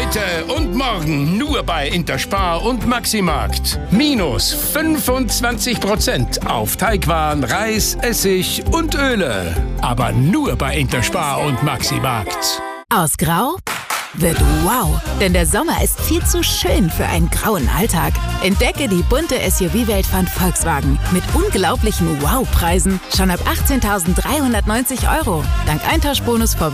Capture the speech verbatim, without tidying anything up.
Heute und morgen nur bei Interspar und Maximarkt. Minus fünfundzwanzig Prozent auf Teigwaren, Reis, Essig und Öle. Aber nur bei Interspar und Maximarkt. Aus Grau wird wow, denn der Sommer ist viel zu schön für einen grauen Alltag. Entdecke die bunte S U V-Welt von Volkswagen mit unglaublichen Wow-Preisen schon ab achtzehntausenddreihundertneunzig Euro. Dank Eintauschbonus vor